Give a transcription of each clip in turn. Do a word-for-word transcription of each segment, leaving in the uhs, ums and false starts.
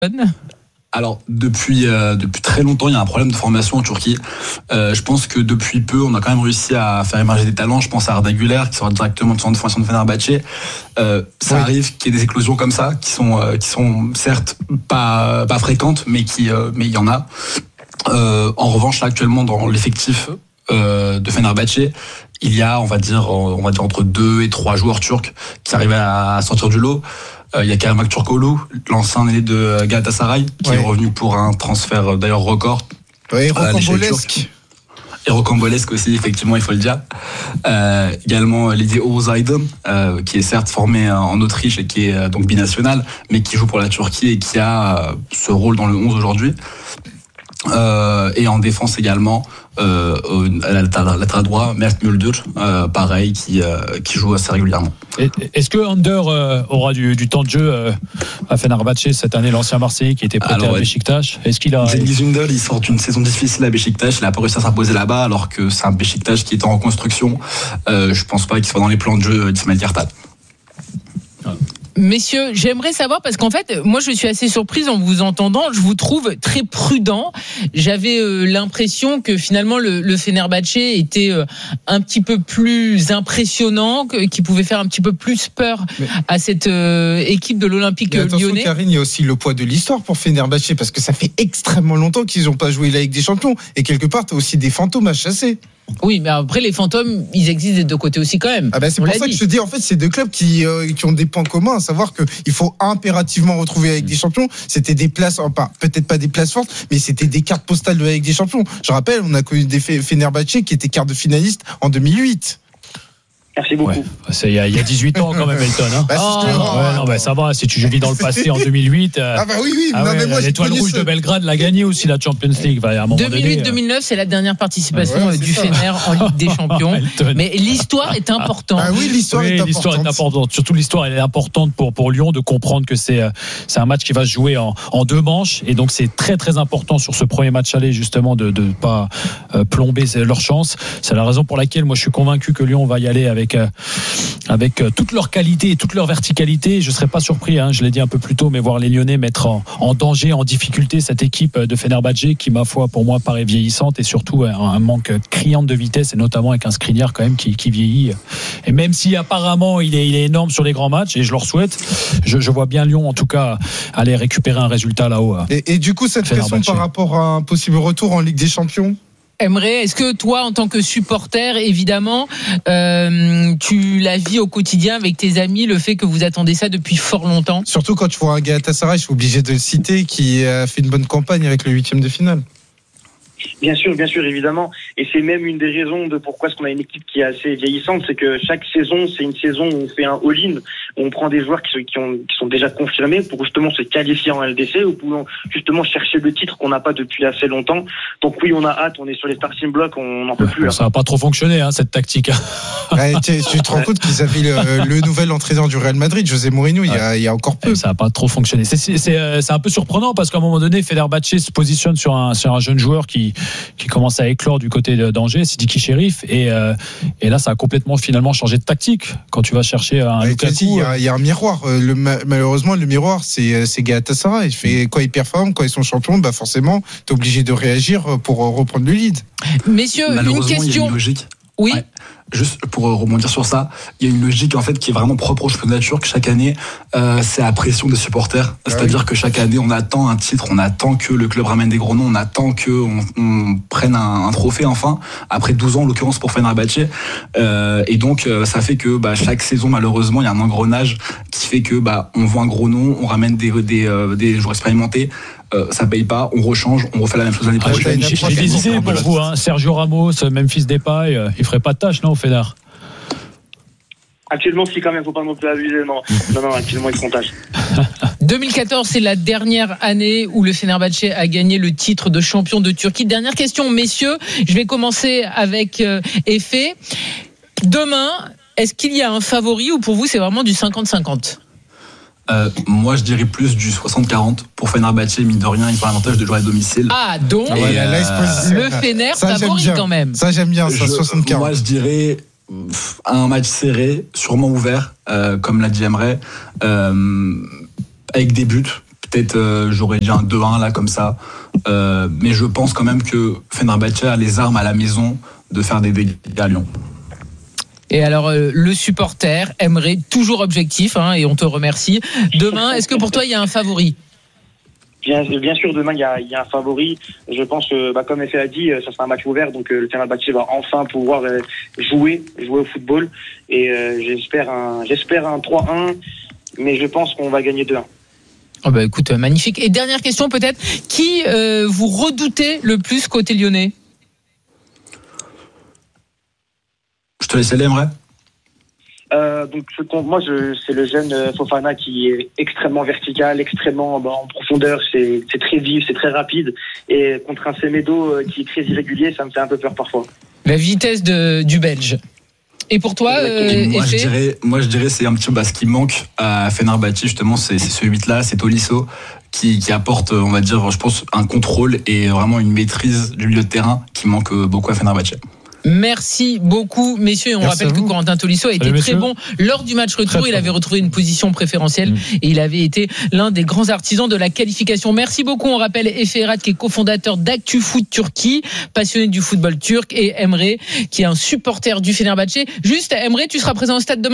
Alors depuis euh, depuis très longtemps, il y a un problème de formation en Turquie. Euh, je pense que depuis peu, on a quand même réussi à faire émerger des talents. Je pense à Arda Güler qui sort directement du centre de formation de Fenerbahçe. Euh, ça oui. arrive qu'il y ait des éclosions comme ça, qui sont euh, qui sont certes pas pas fréquentes, mais qui euh, mais il y en a. Euh, en revanche, là, actuellement dans l'effectif euh, de Fenerbahçe, il y a on va dire on va dire entre deux et trois joueurs turcs qui arrivent à sortir du lot. Euh, il y a Kerem Aktürkoğlu, l'ancien aîné de Galatasaray, qui ouais. est revenu pour un transfert d'ailleurs record. Oui, rocambolesque. Et rocambolesque aussi, effectivement, il faut le dire. Euh, également Lidi Oğuzhaydın, euh, qui est certes formé en Autriche et qui est euh, donc binational, mais qui joue pour la Turquie et qui a euh, ce rôle dans le onze aujourd'hui. Euh, et en défense également, euh, à latéral droit, Mert Müldür, euh, pareil, qui, euh, qui joue assez régulièrement. Et, est-ce que Under euh, aura du, du temps de jeu euh, à Fenerbahçe cette année, l'ancien Marseillais qui était prêté alors, à Beşiktaş? Est-ce qu'il a Cengiz Ünder, il sort d'une saison difficile à Beşiktaş, il a pas réussi à s'imposer là-bas, alors que c'est un Beşiktaş qui est en reconstruction. Euh, je pense pas qu'il soit dans les plans de jeu d'Ismail Kartal. Messieurs, j'aimerais savoir, parce qu'en fait, moi je suis assez surprise en vous entendant, je vous trouve très prudent. J'avais euh, l'impression que finalement le, le Fenerbahçe était euh, un petit peu plus impressionnant, que, qu'il pouvait faire un petit peu plus peur mais, à cette euh, équipe de l'Olympique mais attention, lyonnais. Karine, il y a aussi le poids de l'histoire pour Fenerbahçe, parce que ça fait extrêmement longtemps qu'ils n'ont pas joué la Ligue des Champions, et quelque part, tu as aussi des fantômes à chasser. Oui, mais après les fantômes, ils existent des deux côtés aussi quand même. Ah ben c'est On pour ça dit. que je te dis, en fait, c'est deux clubs qui euh, qui ont des points communs, à savoir que il faut impérativement retrouver la Ligue des Champions. C'était des places, enfin, peut-être pas des places fortes, mais c'était des cartes postales de la Ligue des Champions. Je rappelle, on a connu des Fenerbahçe qui étaient quart de finaliste en deux mille huit. Merci beaucoup. Ouais, c'est il y, y a dix-huit ans quand même, Elton. Hein. Bah, oh, ouais, non, bah, ça va. Si tu vis dans le passé en deux mille huit. Euh, ah bah oui, oui. Ah non, ouais, mais moi, l'Étoile Rouge ça. de Belgrade l'a gagné aussi la Champions League. Bah, à un moment deux mille huit deux mille neuf, euh... c'est la dernière participation ouais, du Fener en Ligue des Champions. Mais l'histoire est importante. Ah oui, l'histoire, oui, est, l'histoire importante. est importante. Surtout l'histoire, elle est importante pour pour Lyon de comprendre que c'est c'est un match qui va se jouer en, en deux manches, et donc c'est très très important sur ce premier match aller justement de de pas euh, plomber leur chance. C'est la raison pour laquelle moi je suis convaincu que Lyon va y aller avec euh, avec toute leur qualité et toute leur verticalité. Je ne serais pas surpris, hein, je l'ai dit un peu plus tôt, mais voir les Lyonnais mettre en, en danger, en difficulté cette équipe de Fenerbahçe qui, ma foi, pour moi, paraît vieillissante, et surtout un, un manque criant de vitesse, et notamment avec un Skriniar quand même qui, qui vieillit. Et même si apparemment il est, il est énorme sur les grands matchs, et je leur souhaite, je, je vois bien Lyon en tout cas aller récupérer un résultat là-haut. Et, et du coup, cette question par rapport à un possible retour en Ligue des Champions? Emre, est-ce que toi, en tant que supporter, évidemment, euh, tu la vis au quotidien avec tes amis, le fait que vous attendez ça depuis fort longtemps? Surtout quand tu vois un Galatasaray, je suis obligé de le citer, qui a fait une bonne campagne avec le huitième de finale. Bien sûr, bien sûr, évidemment. Et c'est même une des raisons de pourquoi est-ce qu'on a une équipe qui est assez vieillissante, c'est que chaque saison, c'est une saison où on fait un all-in, où on prend des joueurs qui sont, qui ont, qui sont déjà confirmés pour justement se qualifier en L D C, ou pour justement chercher le titre qu'on n'a pas depuis assez longtemps. Donc oui, on a hâte, on est sur les starting blocks, on n'en peut plus. Là. Ça n'a pas trop fonctionné, hein, cette tactique. Ouais, tu, tu te rends compte qu'ils avaient le, le nouvel entraîneur du Real Madrid, José Mourinho, il y a, il y a encore peu. Ça n'a pas trop fonctionné. C'est, c'est, c'est, c'est un peu surprenant parce qu'à un moment donné, Fenerbahçe se positionne sur un, sur un jeune joueur qui, qui commence à éclore du côté d'Angers, Sidiki Cherif, et, euh, et là ça a complètement finalement changé de tactique quand tu vas chercher un ouais, Lukaku. Il y, a, il y a un miroir, le, malheureusement le miroir c'est, c'est Galatasaray. Il fait, quand ils performent, quand ils sont champions, bah forcément t'es obligé de réagir pour reprendre le lead. Messieurs, une question. Il y a une logique. Oui. Ouais. Juste pour rebondir sur ça, il y a une logique en fait qui est vraiment propre au championnat turc. Chaque année, euh, c'est la pression des supporters. C'est-à-dire oui. que chaque année, on attend un titre, on attend que le club ramène des gros noms, on attend que on, on prenne un, un trophée enfin. Après douze ans, en l'occurrence pour Fenerbahçe. Euh, et donc, euh, ça fait que bah, chaque saison, malheureusement, il y a un engrenage qui fait que bah, on voit un gros nom, on ramène des des, euh, des joueurs expérimentés. Euh, ça paye pas, on rechange, on refait la même chose l'année prochaine. J'ai, j'ai des idées pour vous, hein. Sergio Ramos, Memphis Depay, euh, il ferait pas de tâche, non, au Fener? Actuellement, si quand même, faut pas non plus abuser, non. Non, non, actuellement, ils font tâche. deux mille quatorze, c'est la dernière année où le Fenerbahçe a gagné le titre de champion de Turquie. Dernière question, messieurs. Je vais commencer avec euh, Efe. Demain, est-ce qu'il y a un favori ou pour vous, c'est vraiment du cinquante cinquante? Euh, moi, je dirais plus du soixante quarante pour Fenerbahçe. Mine de rien, ils ont l'avantage de jouer à domicile. Ah, donc ah ouais, là, là, euh, le Fener favori quand même. Ça, j'aime bien, ça, soixante quarante. Moi, je dirais un match serré, sûrement ouvert, euh, comme l'a dit Emre, euh, avec des buts. peut-être euh, j'aurais dit un deux un là comme ça. Euh, mais je pense quand même que Fenerbahçe a les armes à la maison de faire des dégâts à Lyon. Et alors, euh, le supporter aimerait toujours objectif, hein, et on te remercie. Demain, est-ce que pour toi, il y a un favori ? Bien, bien sûr, demain, il y a, il y a un favori. Je pense que, bah, comme F A a dit, ça sera un match ouvert, donc euh, le Fenerbahçe va enfin pouvoir euh, jouer, jouer au football. Et euh, j'espère un, j'espère un trois un, mais je pense qu'on va gagner deux un. Oh bah, écoute, magnifique. Et dernière question peut-être, qui euh, vous redoutez le plus côté lyonnais ? Je te laisse aller, Emre. Euh, donc moi je, c'est le jeune Fofana qui est extrêmement vertical, extrêmement bah, en profondeur, c'est, c'est très vif, c'est très rapide, et contre un Semedo euh, qui est très irrégulier, ça me fait un peu peur parfois. La vitesse de, du Belge. Et pour toi, euh, moi, je Effet dirais, moi je dirais c'est un petit peu bah, ce qui manque à Fenerbahçe justement, c'est, c'est ce huit là, c'est Tolisso qui, qui apporte, on va dire, je pense un contrôle et vraiment une maîtrise du milieu de terrain qui manque beaucoup à Fenerbahçe. Merci beaucoup, messieurs. Et on Merci rappelle que Corentin Tolisso a été Salut, très messieurs. bon lors du match retour. Très, il très avait bon. retrouvé une position préférentielle mmh. et il avait été l'un des grands artisans de la qualification. Merci beaucoup. On rappelle Efe Erat qui est cofondateur d'ActuFoot Turquie, passionné du football turc, et Emre qui est un supporter du Fenerbahçe. Juste, Emre, tu seras présent au stade demain ?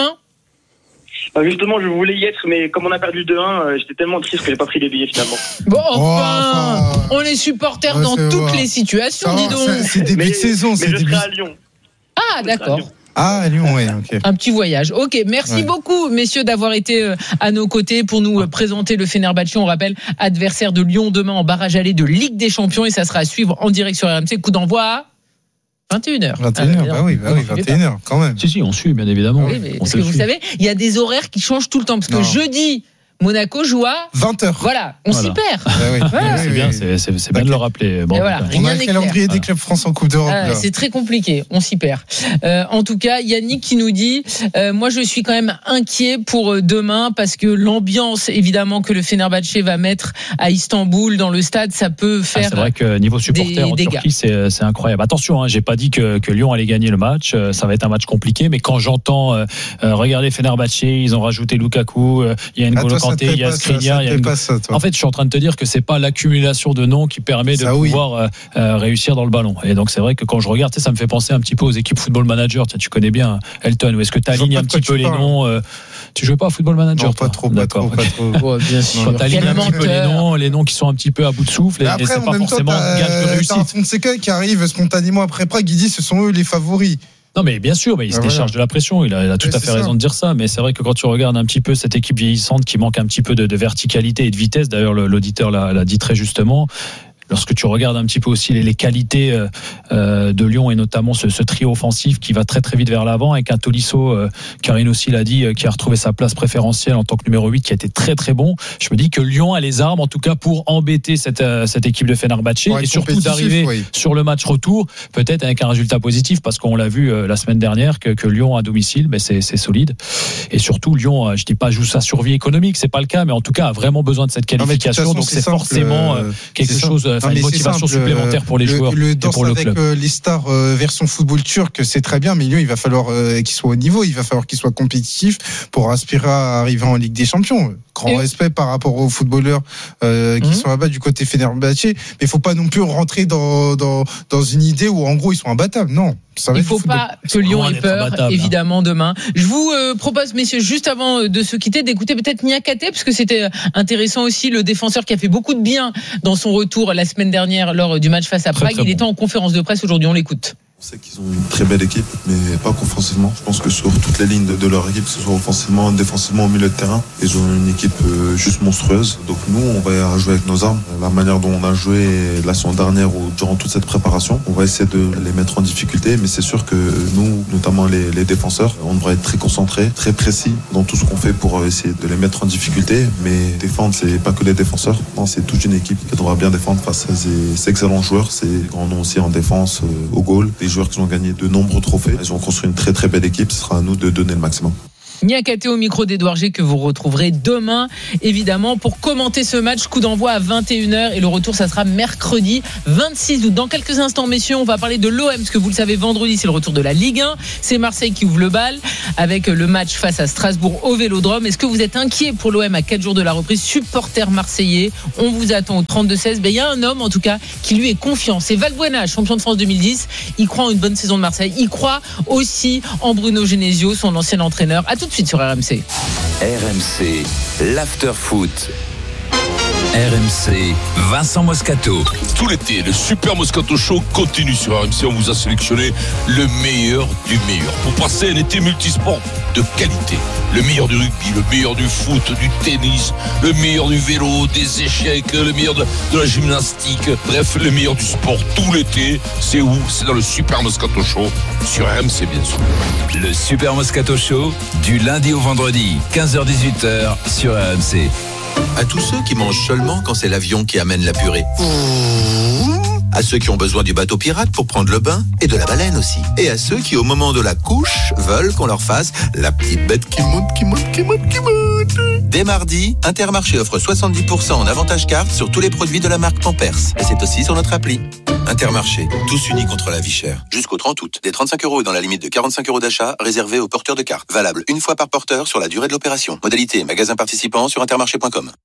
Bah, justement, je voulais y être, mais comme on a perdu deux un, euh, j'étais tellement triste que j'ai pas pris les billets finalement. Bon, Oh, enfin, enfin. on est supporters Ouais, dans c'est toutes vrai. les situations, Ça dis va, donc. c'est, c'est début mais, de saison. mais C'est je début... serai à Lyon. Ah, d'accord. Ah, à Lyon, ouais, ok. Un petit voyage. Ok, merci Ouais. beaucoup, messieurs, d'avoir été euh, à nos côtés pour nous euh, présenter le Fenerbahçe. On rappelle, adversaire de Lyon demain en barrage aller de Ligue des Champions, et ça sera à suivre en direct sur R M C. Coup d'envoi à vingt et une heures. vingt et une heures, bah oui, bah oui, vingt et une heures, quand même. Si, si, on suit, bien évidemment. Oui, mais on parce se que vous suit. savez, il y a des horaires qui changent tout le temps. Parce que Non. jeudi, Monaco joue à. vingt heures. Voilà, on Voilà. s'y perd. Ah oui. Voilà. Oui, C'est oui, bien, oui. c'est, c'est, c'est bien de le rappeler. Bon, Et voilà. ben, On Rien a le n'est calendrier clair. des clubs France en Coupe d'Europe. Ah, là. c'est très compliqué, on s'y perd. Euh, en tout cas, Yannick qui nous dit, euh, moi je suis quand même inquiet pour euh, demain parce que l'ambiance évidemment que le Fenerbahçe va mettre à Istanbul dans le stade, ça peut ah, faire. c'est vrai que niveau supporter des en dégâts. Turquie, c'est, c'est incroyable. Attention, hein, j'ai pas dit que, que Lyon allait gagner le match. Euh, Ça va être un match compliqué, mais quand j'entends euh, euh, regardez Fenerbahçe, ils ont rajouté Lukaku, euh, il y a Ah, N'Golo toi, ça te Kanté, plaît il y a pas, ça, Skriniar, ça il y te a plaît N'Golo- pas, ça, toi. En fait, je suis en train de te dire que c'est pas l'accumulation de noms qui permet de Ça, oui. pouvoir euh, euh, réussir dans le ballon. Et donc c'est vrai que quand je regarde, tu sais, ça me fait penser un petit peu aux équipes Football Manager. Tu, tu connais bien Elton. Ou est-ce que tu Je vois alignes pas un de quoi petit peu tu les parles. noms euh, Tu joues pas à Football Manager Non, toi pas trop, pas D'accord. trop, pas trop. Ouais, bien sûr. Quand t'alignes Quel un petit peu les menteur. noms, les noms qui sont un petit peu à bout de souffle, et, Mais et après, c'est en pas même temps, forcément t'as, gage de euh, t'as un réussite. Fonseca qui arrive spontanément après Prague, il dit ce sont eux les favoris. Non mais bien sûr, mais il se Ah, décharge voilà. de la pression, il a, il a tout Ouais, à c'est fait ça. raison de dire ça, mais c'est vrai que quand tu regardes un petit peu cette équipe vieillissante qui manque un petit peu de, de verticalité et de vitesse, d'ailleurs le- l'auditeur l'a, l'a dit très justement, lorsque tu regardes un petit peu aussi les, les qualités euh, euh, de Lyon et notamment ce, ce trio offensif qui va très très vite vers l'avant avec un Tolisso, euh, Karine aussi l'a dit, euh, qui a retrouvé sa place préférentielle en tant que numéro huit, qui a été très très bon. Je me dis que Lyon a les armes en tout cas pour embêter cette, euh, cette équipe de Fenerbahçe Pour et être surtout compétitif, d'arriver oui. sur le match retour, peut-être avec un résultat positif, parce qu'on l'a vu euh, la semaine dernière que, que Lyon à domicile, mais c'est, c'est solide. Et surtout Lyon, euh, je dis pas joue sa survie économique, c'est pas le cas, mais en tout cas a vraiment besoin de cette Non, mais de toute qualification, façon, donc c'est, simple, forcément euh, euh, quelque c'est chose, simple. enfin Non, une mais c'est motivation simple, supplémentaire pour les le, joueurs le et danse pour le avec club. euh, les stars euh, version football turc, c'est très bien, mais Lyon, il va falloir euh, qu'il soit au niveau, il va falloir qu'il soit compétitif pour aspirer à arriver en Ligue des Champions. Grand Et- respect par rapport aux footballeurs euh, qui Mhm. sont là-bas du côté Fenerbahçe, mais il faut pas non plus rentrer dans, dans, dans une idée où en gros ils sont imbattables. Non, ça va Il être faut du football. pas que Lyon loin ait d'être peur, imbattable, évidemment, demain. Je vous euh, propose, messieurs, juste avant de se quitter, d'écouter peut-être Niakate, parce que c'était intéressant aussi, le défenseur qui a fait beaucoup de bien dans son retour la semaine dernière lors du match face à Très, Prague. très Il bon. était en conférence de presse aujourd'hui, on l'écoute. On sait qu'ils ont une très belle équipe, mais pas qu'offensivement. Je pense que sur toutes les lignes de, de leur équipe, que ce soit offensivement, défensivement, au milieu de terrain, ils ont une équipe euh, juste monstrueuse. Donc nous, on va jouer avec nos armes. La manière dont on a joué la saison dernière ou durant toute cette préparation, on va essayer de les mettre en difficulté. Mais c'est sûr que nous, notamment les, les défenseurs, on devrait être très concentrés, très précis dans tout ce qu'on fait pour essayer de les mettre en difficulté. Mais défendre, c'est pas que les défenseurs. Non, c'est toute une équipe qui devra bien défendre face à ces, ces excellents joueurs. C'est grands noms aussi en défense, euh, au goal. Des joueurs qui ont gagné de nombreux trophées. Ils ont construit une très très belle équipe. Ce sera à nous de donner le maximum. Niakaté au micro d'Edouard G que vous retrouverez demain évidemment pour commenter ce match. Coup d'envoi à vingt et une heures et le retour ça sera mercredi vingt-six août. Dans quelques instants messieurs on va parler de l'O M parce que vous le savez vendredi c'est le retour de la Ligue un. C'est Marseille qui ouvre le bal avec le match face à Strasbourg au Vélodrome. Est-ce que vous êtes inquiet pour l'O M à quatre jours de la reprise? Supporter marseillais, on vous attend au trente-deux seize. Ben, il y a un homme en tout cas qui lui est confiant, c'est Valbuena, champion de France deux mille dix. Il croit en une bonne saison de Marseille, il croit aussi en Bruno Genesio, son ancien entraîneur. À tout de suite sur R M C. R M C, l'after-foot. R M C, Vincent Moscato. Tout l'été, le Super Moscato Show continue sur R M C. On vous a sélectionné le meilleur du meilleur pour passer un été multisport de qualité. Le meilleur du rugby, le meilleur du foot, du tennis, le meilleur du vélo, des échecs, le meilleur de, de la gymnastique. Bref, le meilleur du sport tout l'été. C'est où? C'est dans le Super Moscato Show sur R M C, bien sûr. Le Super Moscato Show, du lundi au vendredi, quinze heures dix-huit heures sur R M C. À tous ceux qui mangent seulement quand c'est l'avion qui amène la purée. À ceux qui ont besoin du bateau pirate pour prendre le bain et de la baleine aussi. Et à ceux qui au moment de la couche veulent qu'on leur fasse la petite bête qui monte, qui monte, qui monte, qui monte. Dès mardi, Intermarché offre soixante-dix pour cent en avantage carte sur tous les produits de la marque Pampers. Et c'est aussi sur notre appli. Intermarché, tous unis contre la vie chère. Jusqu'au trente août, des trente-cinq euros et dans la limite de quarante-cinq euros d'achat réservés aux porteurs de cartes. Valable une fois par porteur sur la durée de l'opération. Modalité magasin participant sur intermarché point com.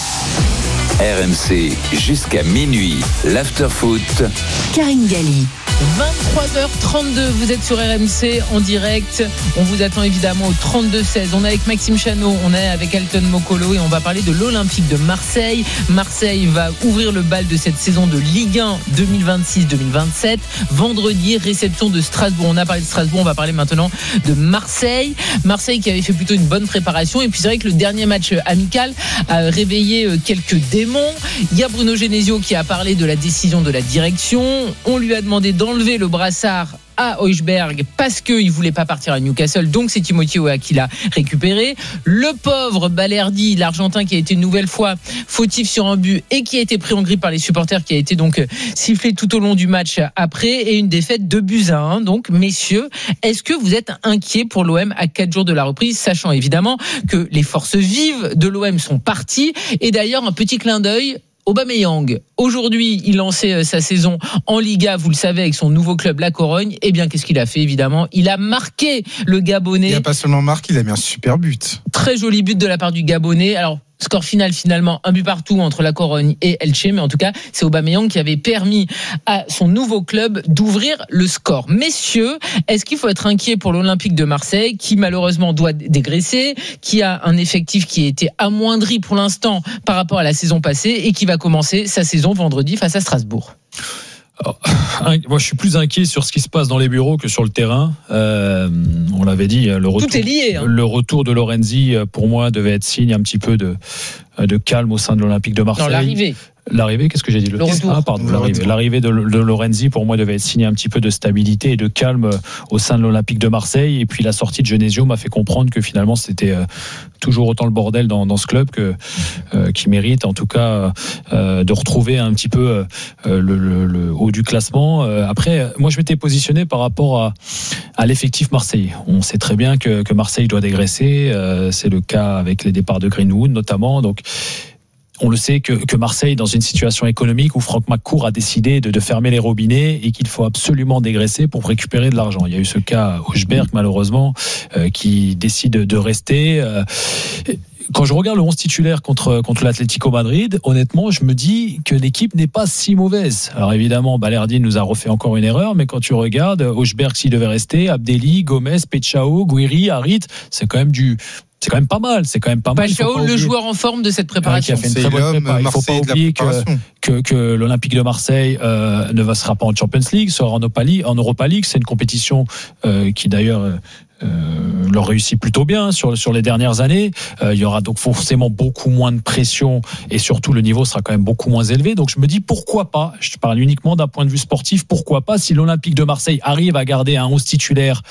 R M C, jusqu'à minuit, l'after-foot. Karine Galli. vingt-trois heures trente-deux, vous êtes sur R M C en direct. On vous attend évidemment au trente-deux seize. On est avec Maxime Chanot, on est avec Elton Mokolo et on va parler de l'Olympique de Marseille. Marseille va ouvrir le bal de cette saison de Ligue un deux mille vingt-six deux mille vingt-sept. Vendredi, réception de Strasbourg. On a parlé de Strasbourg, on va parler maintenant de Marseille. Marseille qui avait fait plutôt une bonne préparation. Et puis c'est vrai que le dernier match amical a réveillé quelques démons. Il y a Bruno Genesio qui a parlé de la décision de la direction. On lui a demandé d'enlever le brassard à Højbjerg parce qu'il ne voulait pas partir à Newcastle, donc c'est Timothy Weah qui l'a récupéré. Le pauvre Balerdi, l'Argentin qui a été une nouvelle fois fautif sur un but et qui a été pris en grippe par les supporters, qui a été donc sifflé tout au long du match après, et une défaite deux buts à un. Donc messieurs, est-ce que vous êtes inquiets pour l'O M à quatre jours de la reprise, sachant évidemment que les forces vives de l'O M sont parties? Et d'ailleurs un petit clin d'œil, Aubameyang, aujourd'hui, il lançait sa saison en Liga, vous le savez, avec son nouveau club, la Corogne. Eh bien, qu'est-ce qu'il a fait, évidemment? Il a marqué le Gabonais. Il n'a pas seulement marqué, il a mis un super but. Très joli but de la part du Gabonais. Alors, score final, finalement, un but partout entre la Corogne et Elche. Mais en tout cas, c'est Aubameyang qui avait permis à son nouveau club d'ouvrir le score. Messieurs, est-ce qu'il faut être inquiet pour l'Olympique de Marseille, qui malheureusement doit dégraisser, qui a un effectif qui a été amoindri pour l'instant par rapport à la saison passée et qui va commencer sa saison vendredi face à Strasbourg? Alors, moi, je suis plus inquiet sur ce qui se passe dans les bureaux que sur le terrain. Euh, on l'avait dit, le retour, tout est lié, hein. Le retour de Lorenzi, pour moi, devait être signe un petit peu de, de calme au sein de l'Olympique de Marseille. Non, l'arrivée. L'arrivée, qu'est-ce que j'ai dit? Le retour. Ah, pardon, Le l'arrivée. retour. L'arrivée de, de Lorenzi, pour moi, devait être signé un petit peu de stabilité et de calme au sein de l'Olympique de Marseille. Et puis la sortie de Genesio m'a fait comprendre que finalement, c'était euh, toujours autant le bordel dans, dans ce club que, euh, qui mérite, en tout cas, euh, de retrouver un petit peu euh, le, le, le haut du classement. Euh, après, moi, je m'étais positionné par rapport à, à l'effectif marseillais. On sait très bien que, que Marseille doit dégraisser. Euh, c'est le cas avec les départs de Greenwood, notamment. Donc, on le sait que, que Marseille, dans une situation économique où Franck McCourt a décidé de, de fermer les robinets et qu'il faut absolument dégraisser pour récupérer de l'argent. Il y a eu ce cas Højbjerg, malheureusement, euh, qui décide de rester. Euh, quand je regarde le onze titulaire contre, contre l'Atlético Madrid, honnêtement, je me dis que l'équipe n'est pas si mauvaise. Alors évidemment, Balerdi nous a refait encore une erreur, mais quand tu regardes, Højbjerg s'il devait rester, Abdelli, Gomez, Pechao, Guiri, Harit, c'est quand même du... C'est quand même pas mal, c'est quand même pas mal. Pachao, le joueur en forme de cette préparation. Ouais, qui a fait une C'est très bonne l'homme prépa. Il ne faut pas Marseille de la oublier que, préparation. que, que l'Olympique de Marseille euh, ne sera pas en Champions League, sera en Europa League. En Europa League, c'est une compétition euh, qui d'ailleurs euh, euh, leur réussit plutôt bien sur, sur les dernières années. Euh, il y aura donc forcément beaucoup moins de pression et surtout le niveau sera quand même beaucoup moins élevé. Donc je me dis pourquoi pas, je parle uniquement d'un point de vue sportif, pourquoi pas si l'Olympique de Marseille arrive à garder un onze titulaire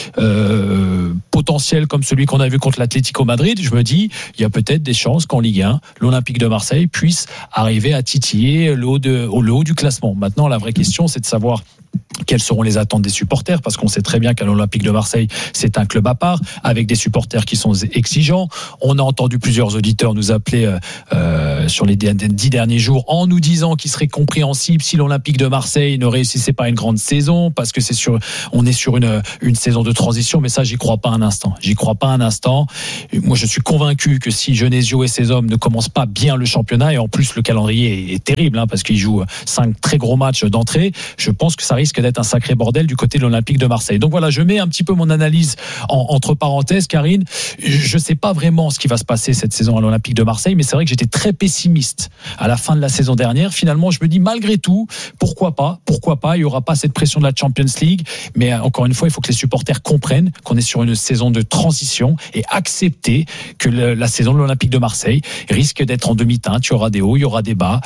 euh, potentiel comme celui qu'on a vu contre l'Atlético Madrid, je me dis il y a peut-être des chances qu'en Ligue un, l'Olympique de Marseille puisse arriver à titiller le haut, de, le haut du classement. Maintenant, la vraie question, c'est de savoir quel quelles seront les attentes des supporters, parce qu'on sait très bien qu'à l'Olympique de Marseille, c'est un club à part, avec des supporters qui sont exigeants. On a entendu plusieurs auditeurs nous appeler euh, sur les dix derniers jours en nous disant qu'il serait compréhensible si l'Olympique de Marseille ne réussissait pas une grande saison, parce que c'est sur, on est sur une, une saison de transition, mais ça, j'y crois pas un instant. J'y crois pas un instant. Moi, je suis convaincu que si Genesio et ses hommes ne commencent pas bien le championnat, et en plus le calendrier est terrible, hein, parce qu'ils jouent cinq très gros matchs d'entrée, je pense que ça risque d'être un sacré bordel du côté de l'Olympique de Marseille. Donc voilà, je mets un petit peu mon analyse en, entre parenthèses, Karine. Je sais pas vraiment ce qui va se passer cette saison à l'Olympique de Marseille, mais c'est vrai que j'étais très pessimiste à la fin de la saison dernière. Finalement, je me dis malgré tout, pourquoi pas, pourquoi pas, il y aura pas cette pression de la Champions League, mais encore une fois, il faut que les supporters comprennent qu'on est sur une saison de transition et accepter que le, la saison de l'Olympique de Marseille risque d'être en demi-teinte. Il y aura des hauts, il y aura des bas.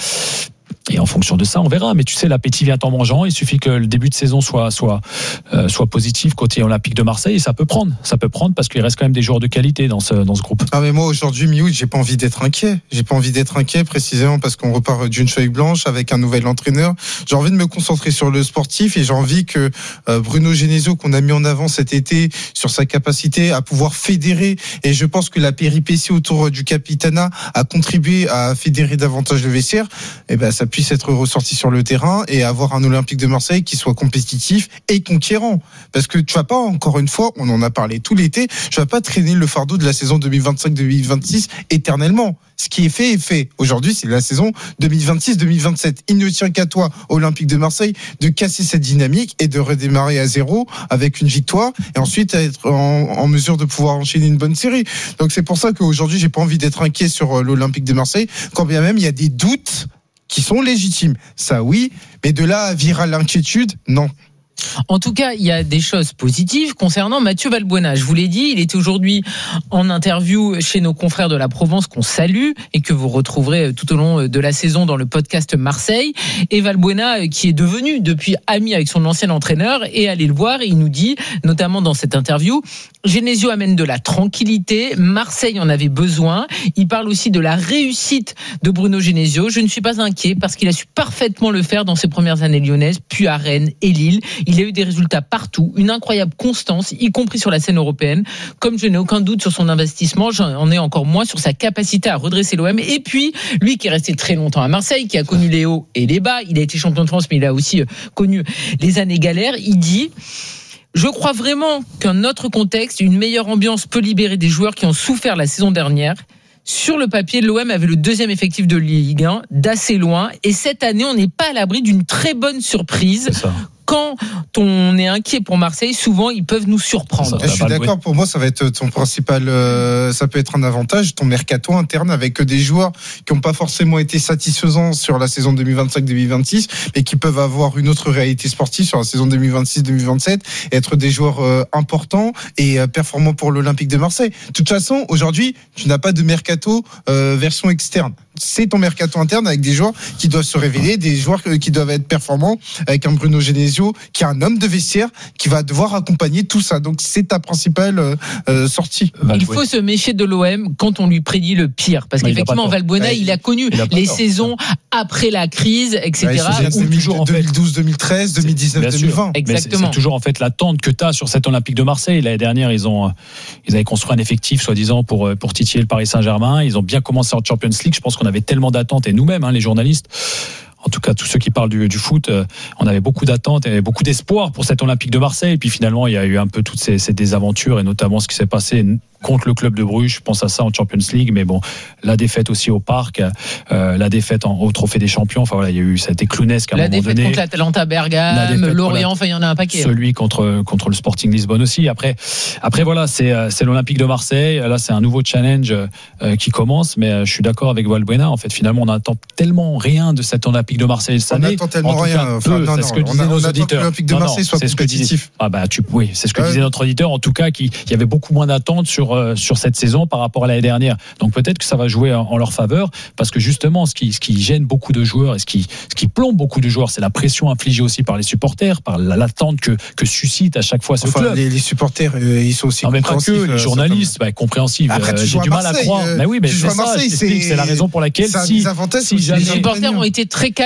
Et en fonction de ça, on verra. Mais tu sais, l'appétit vient en mangeant. Il suffit que le début de saison soit soit euh, soit positif côté Olympique de Marseille, et ça peut prendre. Ça peut prendre parce qu'il reste quand même des joueurs de qualité dans ce dans ce groupe. Ah mais moi aujourd'hui, Mioud, j'ai pas envie d'être inquiet. J'ai pas envie d'être inquiet précisément parce qu'on repart d'une feuille blanche avec un nouvel entraîneur. J'ai envie de me concentrer sur le sportif et j'ai envie que euh, Bruno Genesio, qu'on a mis en avant cet été sur sa capacité à pouvoir fédérer, et je pense que la péripétie autour du capitanat a contribué à fédérer davantage le vestiaire. Et ben ça puisse être ressorti sur le terrain et avoir un Olympique de Marseille qui soit compétitif et conquérant. Parce que tu vas pas, encore une fois, on en a parlé tout l'été, tu vas pas traîner le fardeau de la saison deux mille vingt-cinq deux mille vingt-six éternellement. Ce qui est fait est fait. Aujourd'hui, c'est la saison deux mille vingt-six deux mille vingt-sept. Il ne tient qu'à toi, Olympique de Marseille, de casser cette dynamique et de redémarrer à zéro avec une victoire et ensuite être en, en mesure de pouvoir enchaîner une bonne série. Donc c'est pour ça qu'aujourd'hui, j'ai pas envie d'être inquiet sur l'Olympique de Marseille, quand bien même il y a des doutes qui sont légitimes. Ça, oui, mais de là à virer à l'inquiétude, non. En tout cas, il y a des choses positives concernant Mathieu Valbuena. Je vous l'ai dit, il était aujourd'hui en interview chez nos confrères de la Provence qu'on salue et que vous retrouverez tout au long de la saison dans le podcast Marseille. Et Valbuena, qui est devenu depuis ami avec son ancien entraîneur, est allé le voir et il nous dit, notamment dans cette interview, Genesio amène de la tranquillité, Marseille en avait besoin. Il parle aussi de la réussite de Bruno Genesio. Je ne suis pas inquiet parce qu'il a su parfaitement le faire dans ses premières années lyonnaises, puis à Rennes et Lille. Il a eu des résultats partout, une incroyable constance, y compris sur la scène européenne. Comme je n'ai aucun doute sur son investissement, j'en ai encore moins sur sa capacité à redresser l'O M. Et puis, lui qui est resté très longtemps à Marseille, qui a connu les hauts et les bas, il a été champion de France, mais il a aussi connu les années galères, il dit... Je crois vraiment qu'un autre contexte, une meilleure ambiance peut libérer des joueurs qui ont souffert la saison dernière. Sur le papier, l'O M avait le deuxième effectif de Ligue un, d'assez loin. Et cette année, on n'est pas à l'abri d'une très bonne surprise. Quand on est inquiet pour Marseille, souvent ils peuvent nous surprendre. Je suis d'accord, pour moi ça va être ton principal, euh, ça peut être un avantage, ton mercato interne avec des joueurs qui n'ont pas forcément été satisfaisants sur la saison deux mille vingt-cinq deux mille vingt-six, mais qui peuvent avoir une autre réalité sportive sur la saison deux mille vingt-six deux mille vingt-sept, et être des joueurs euh, importants et euh, performants pour l'Olympique de Marseille. De toute façon, aujourd'hui, tu n'as pas de mercato euh, version externe. C'est ton mercato interne avec des joueurs qui doivent se révéler, des joueurs qui doivent être performants, avec un Bruno Genesio qui est un homme de vestiaire qui va devoir accompagner tout ça. Donc c'est ta principale euh, sortie. Il faut se méfier de l'O M quand on lui prédit le pire, parce mais qu'effectivement Valbuena ouais, il a connu il a les tort, saisons ça. Après la crise, et cetera. Ouais, c'est toujours deux mille douze deux mille treize deux mille dix-neuf deux mille vingt. Exactement. C'est, c'est toujours en fait l'attente que tu as sur cet Olympique de Marseille. L'année dernière, ils ont ils avaient construit un effectif soi-disant pour pour titiller le Paris Saint-Germain. Ils ont bien commencé en Champions League. Je pense qu'on avait tellement d'attentes, et nous-mêmes, hein, les journalistes, en tout cas tous ceux qui parlent du, du foot, euh, on avait beaucoup d'attentes et beaucoup d'espoir pour cet Olympique de Marseille. Et puis finalement, il y a eu un peu toutes ces, ces désaventures, et notamment ce qui s'est passé contre le club de Bruges. Je pense à ça en Champions League, mais bon, la défaite aussi au Parc, euh, la défaite en, au Trophée des Champions. Enfin voilà, il y a eu, ça a été clownesque à un la moment donné. La défaite contre l'Atalanta Bergame, Lorient, enfin il y en a un paquet. Celui contre contre le Sporting Lisbonne aussi. Après, après voilà, c'est c'est l'Olympique de Marseille. Là, c'est un nouveau challenge euh, qui commence. Mais euh, je suis d'accord avec Valbuena. En fait, finalement, on n'attend tellement rien de cet Olympique de Marseille cette année. On n'attend tellement rien. Cas, enfin, peu, non, c'est non, ce que disaient nos auditeurs. Que l'Olympique de Marseille soit compétitif. Ah bah tu, oui, c'est ce que euh, disait notre auditeur. En tout cas, qu'il y avait beaucoup moins d'attentes sur euh, sur cette saison par rapport à l'année dernière. Donc peut-être que ça va jouer en leur faveur, parce que justement ce qui, ce qui gêne beaucoup de joueurs et ce qui, ce qui plombe beaucoup de joueurs, c'est la pression infligée aussi par les supporters, par l'attente que, que suscite à chaque fois ce enfin, club. Les, les supporters, euh, ils sont aussi non, mais compréhensifs. Pas que, les journalistes, comme... bah, compréhensifs. Après, euh, j'ai du mal à croire. Euh, mais oui, mais c'est ça, Marseille, c'est, c'est la raison pour laquelle si, si jamais... les supporters ont été très calmes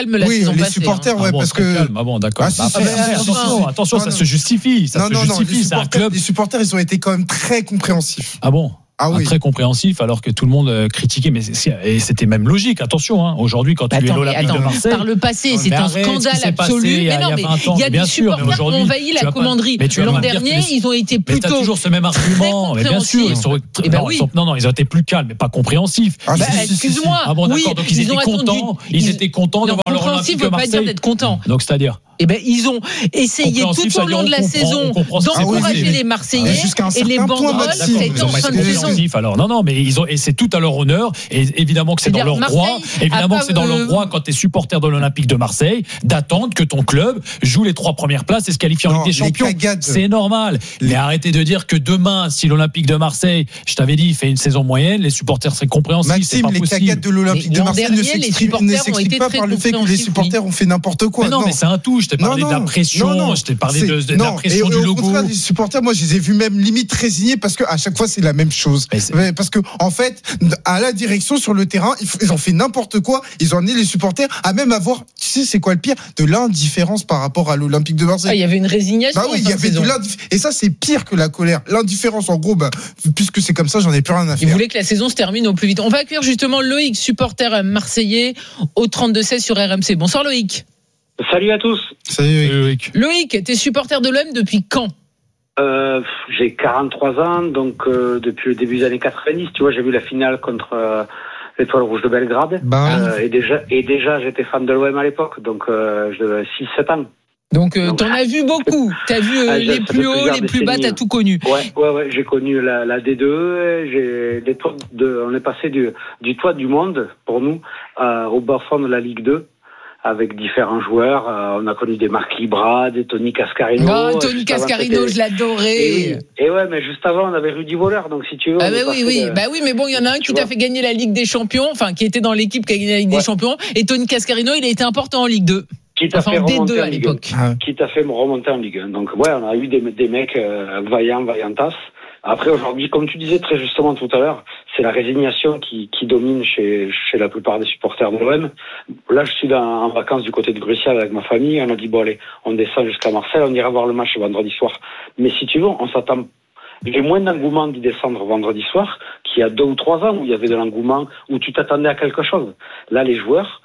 calme la oui, saison les passée. supporters, hein. ouais, Ah bon, parce très que. calme. Ah bon, d'accord. Ah, si, Bah, si, après, si, si, attention, si. attention, Non, ça non. se justifie. Ça non, se non, non, les justifie. C'est un supporters, club. les supporters, ils ont été quand même très compréhensifs. Ah bon? Ah oui. Très compréhensif, alors que tout le monde euh, critiquait, mais c'est- et c'était même logique. Attention, hein, aujourd'hui, quand tu es Attends, l'Olympique attends, de Marseille, par le passé, mais c'est un arrête, ce qui scandale s'est passé absolu. il y a- Mais non, il y a mais vingt ans, il y a bien des sûr, mais supporters qui ont aujourd'hui, envahi tu la vas pas- commanderie. mais tu vas L'an pas me dire que dernier, les- ils ont été mais t'as plutôt. toujours ce même argument. Mais bien sûr, ils sont, Eh ben non, oui. ils sont- non, non, ils ont été plus calmes, mais pas compréhensifs. Ah, Bah, si, si, si, si. excuse-moi. Ah bon, oui, d'accord. Donc ils, étaient ont attendu- contents. Ils, étaient contents de Non, voir leur compréhensif Olympique veut de pas Marseille. dire d'être content. Donc c'est-à-dire. Eh ben, ils ont essayé Compréhensif, tout au ça long dit, de la on comprend, saison on comprend ce qui s'est d'encourager passé. les Marseillais Ah, jusqu'à un et les certain point, banderoles. Maxime. Ça a été Ils en ont pas fin été de saison. compréhensifs, alors. Non, non, mais ils ont, et c'est tout à leur honneur. Et évidemment que c'est dans C'est-à-dire, leur droit. Marseille Évidemment a que c'est dans pas, leur euh, droit, quand tu es supporter de l'Olympique de Marseille, d'attendre que ton club joue les trois premières places et se qualifie en Non, Ligue des les Champions. cagades. C'est normal. Les- Mais arrêtez de dire que demain, si l'Olympique de Marseille, je t'avais dit, fait une saison moyenne, les supporters seraient compréhensifs. c'est Maxime, pas les possible. cagades de l'Olympique Mais de l'an Marseille dernier, ne les s'expriment supporters ne ont s'expliquent été pas très par le fait que les compréhensifs, supporters ont fait n'importe quoi. Mais non, mais c'est un tout. Je t'ai parlé Non, de la non. pression, Non, non. je t'ai parlé C'est- de, de la non. pression Et du au logo. contraire, les supporters, moi, je les ai vus même limite résignés parce que à chaque fois, c'est la même chose. Mais c'est- Ouais, Parce que, en fait, à la direction, sur le terrain, ils f- ils ont fait n'importe quoi. Ils ont amené les supporters à même avoir, tu sais, c'est quoi le pire? De l'indifférence par rapport à l'Olympique de Ah, Marseille. il y avait une résignation. Bah oui, en il y fin de avait de saison. l'indifférence. Et ça, c'est pire que la colère. L'indifférence, en gros, bah, puisque c'est comme ça, j'en ai plus rien à Il faire. voulait que la saison se termine au plus vite. On va accueillir justement Loïc, supporter marseillais, au trente-deux seize sur R M C. Bonsoir Loïc. Salut à tous. Salut. Loïc. Loïc, t'es supporter de l'O M depuis quand? Euh, j'ai quarante-trois ans, donc euh, depuis le début des années quatre-vingt-dix, tu vois, j'ai vu la finale contre euh, l'Étoile Rouge de Belgrade. Bah, Euh, et déjà, et déjà, j'étais fan de l'O M à l'époque, donc euh, je six sept ans. Donc euh, Donc, t'en as vu beaucoup. T'as vu euh, Ah, les ça fait plus hauts, plusieurs les plus bas, décennies, t'as tout connu. Ouais, ouais, ouais, j'ai connu la, la D deux, j'ai des toits de, on est passé du, du toit du monde pour nous euh, au bas fond de la Ligue deux. Avec différents joueurs, euh, on a connu des Marc Libra, des Tony Cascarino. Oh, Tony Juste avant, Cascarino, c'était- je l'adorais. Et, oui. Et ouais, mais juste avant, on avait Rudy Voleur, donc si tu veux. Ah on bah est oui, passé oui, de- bah oui, mais bon, il y en a un Tu qui t'a vois. fait gagner la Ligue des Champions, enfin qui était dans l'équipe qui a gagné la Ligue des Ouais. Champions, et Tony Cascarino, il a été important en Ligue deux. Qui t'a Enfin, fait en D remonter deux en à Ligue l'époque. un. Qui t'a fait me remonter en Ligue un. Donc ouais, on a eu des, des mecs euh, vaillants, vaillantas. Après aujourd'hui, comme tu disais très justement tout à l'heure, c'est la résignation qui, qui domine chez, chez la plupart des supporters de l'O M. Là, je suis dans, en vacances du côté de Grussial avec ma famille. On a dit bon allez, on descend jusqu'à Marseille, on ira voir le match vendredi soir. Mais si tu veux, on s'attend. J'ai moins d'engouement d'y descendre vendredi soir qu'il y a deux ou trois ans où il y avait de l'engouement, où tu t'attendais à quelque chose. Là, les joueurs,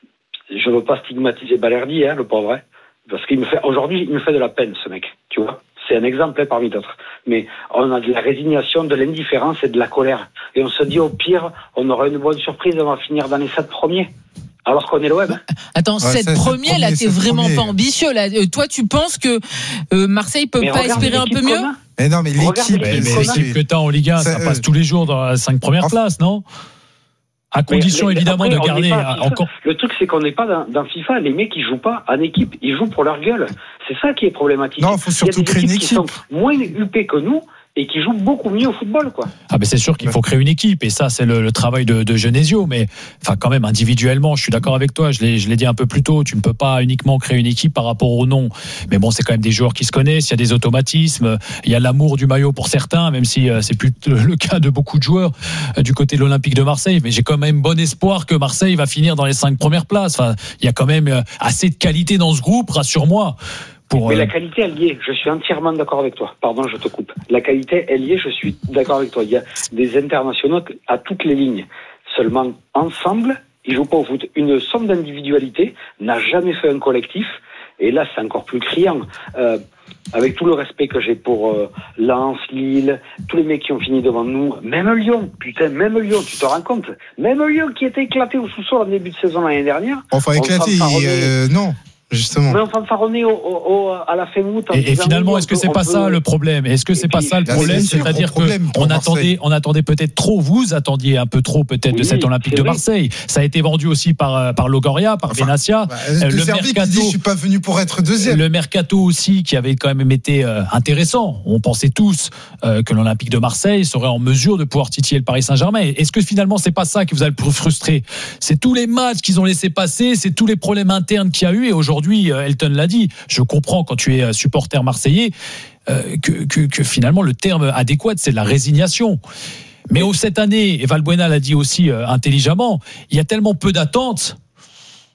je veux pas stigmatiser Balerdi, hein, le pauvre, hein, parce qu'il me fait aujourd'hui, il me fait de la peine, ce mec. Tu vois, c'est un exemple hein, parmi d'autres. Mais on a de la résignation, de l'indifférence et de la colère. Et on se dit au pire, on aura une bonne surprise, on va finir dans les sept premiers. Alors qu'on est l'O M. Hein. Attends, Ouais, cette ça, première, sept là, premiers, t'es sept vraiment premiers. pas ambitieux. Là. Euh, toi, tu penses que euh, Marseille peut Mais pas regarde espérer un peu l'équipe mieux? qu'on a. Mais non, mais Regarde l'équipe. Mais, l'équipe mais qu'on a. l'équipe que t'as en Ligue un, ça Ça, passe euh, tous les jours dans les cinq premières Enfin, places, non? À condition Mais- mais évidemment après, de on garder n'est pas à FIFA. encore. Le truc, c'est qu'on n'est pas dans, dans FIFA. Les mecs, ils jouent pas en équipe. Ils jouent pour leur gueule. C'est ça qui est problématique. Non, faut Il y a surtout des créer une équipes qui équipe. sont moins huppées que nous et qui jouent beaucoup mieux au football, quoi. Ah ben c'est sûr qu'il faut créer une équipe et ça c'est le, le travail de, de Genesio, mais enfin quand même individuellement, je suis d'accord avec toi. Je l'ai je l'ai dit un peu plus tôt. Tu ne peux pas uniquement créer une équipe par rapport au nom, mais bon c'est quand même des joueurs qui se connaissent. Il y a des automatismes, il y a l'amour du maillot pour certains, même si euh, c'est plus le, le cas de beaucoup de joueurs euh, du côté de l'Olympique de Marseille. Mais j'ai quand même bon espoir que Marseille va finir dans les cinq premières places. Enfin il y a quand même euh, assez de qualité dans ce groupe, rassure-moi. Pour, Mais euh, la qualité, elle y est. Je suis entièrement d'accord avec toi. Pardon, je te coupe. La qualité, elle y est. Je suis d'accord avec toi. Il y a des internationaux à toutes les lignes. Seulement, ensemble, ils jouent pas au foot. Une somme d'individualité n'a jamais fait un collectif. Et là, c'est encore plus criant. Euh, avec tout le respect que j'ai pour euh, Lens, Lille, tous les mecs qui ont fini devant nous, même Lyon, putain, même Lyon, tu te rends compte? Même Lyon qui était éclaté au sous-sol en début de saison l'année dernière. Enfin, on éclaté, fanfaronnait. euh, non, justement. Mais on fanfaronnait au, au, au, à la fin août. en Et, et disant, finalement, oui, est-ce que on c'est peut- pas on ça peut- le problème? Est-ce que Et c'est pas puis, ça le là, problème? c'est sûr, C'est-à-dire gros problème pour qu'on Marseille. attendait, on attendait peut-être trop. Vous attendiez un peu trop peut-être de Oui, cet Olympique c'est de vrai. Marseille. Ça a été vendu aussi par euh, par Logoria, par Enfin, Benassia. Bah, Euh, de le Serbie qui mercato- dit je suis pas venu pour être deuxième. Le mercato aussi qui avait quand même été euh, intéressant. On pensait tous euh, que l'Olympique de Marseille serait en mesure de pouvoir titiller le Paris Saint-Germain. Est-ce que finalement c'est pas ça qui vous a le plus frustré? C'est tous les matchs qu'ils ont laissé passer, c'est tous les problèmes internes qu'il y a eu. Et aujourd'hui, euh, Elton l'a dit. Je comprends quand tu es euh, supporter marseillais euh, que, que, que finalement le terme adéquat c'est de la résignation. Mais oh, cette année, et Valbuena l'a dit aussi euh, intelligemment, il y a tellement peu d'attentes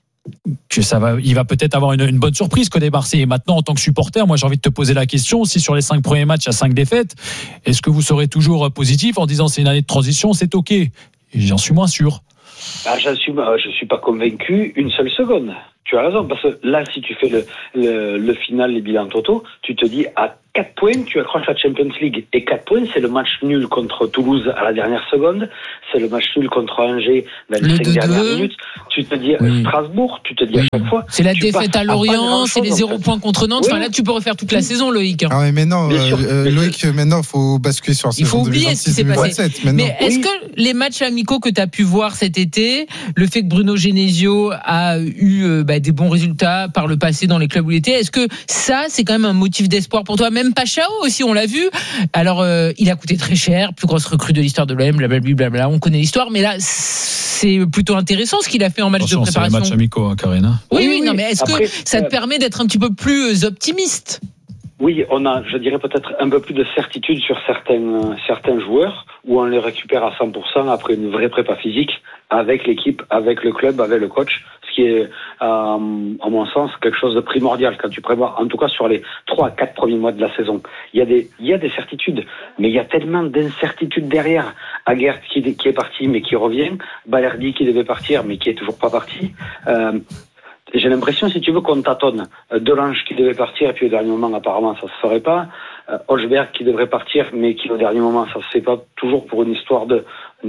que ça va, il va peut-être avoir une, une bonne surprise côté Marseille. Et maintenant, en tant que supporter, moi j'ai envie de te poser la question, si sur les cinq premiers matchs, il y a cinq défaites, est-ce que vous serez toujours positif en disant c'est une année de transition, c'est ok? Et j'en suis moins sûr. Ah, j'en suis, je suis pas convaincu une seule seconde. Tu as raison, parce que là, si tu fais le, le, le final, les bilans totaux, tu te dis à quatre points, tu accroches la Champions League. Et quatre points, c'est le match nul contre Toulouse à la dernière seconde, c'est le match nul contre Angers dans les cinq dernières minutes. Tu te dis oui. Strasbourg, tu te dis oui. à chaque fois. C'est la défaite à Lorient, c'est les zéro points contre Nantes. Oui. Enfin, là, tu peux refaire toute la saison, Loïc. Ah oui, mais non, euh, euh, Loïc, maintenant, il faut basculer sur la saison. Il faut oublier ce qui s'est passé. Mais est-ce oui. que les matchs amicaux que tu as pu voir cet été, le fait que Bruno Genesio a eu euh, bah, des bons résultats par le passé dans les clubs où il était, est-ce que ça, c'est quand même un motif d'espoir pour toi? Même Pachao aussi, on l'a vu. Alors, euh, il a coûté très cher, plus grosse recrue de l'histoire de l'O M, blablabla, blablabla, on connaît l'histoire, mais là, c'est plutôt intéressant ce qu'il a fait en match Attention, de préparation. C'est les matchs amicaux, hein, Karina. Oui, oui, oui, non, mais est-ce Après, que ça te euh... permet d'être un petit peu plus optimiste? Oui, on a, je dirais peut-être un peu plus de certitude sur certains, certains joueurs, où on les récupère à cent pour cent après une vraie prépa physique, avec l'équipe, avec le club, avec le coach, ce qui est, euh, à mon sens, quelque chose de primordial quand tu prévois, en tout cas sur les trois à quatre premiers mois de la saison. Il y a des, il y a des certitudes, mais il y a tellement d'incertitudes derrière. Aguerd qui, qui est parti, mais qui revient, Balerdi qui devait partir, mais qui est toujours pas parti. Euh, J'ai l'impression, si tu veux, qu'on tâtonne. Euh, Delange qui devait partir, et puis au dernier moment, apparemment, ça se ferait pas. Euh, Holzberg qui devrait partir, mais qui au dernier moment, ça se fait pas, toujours pour une histoire de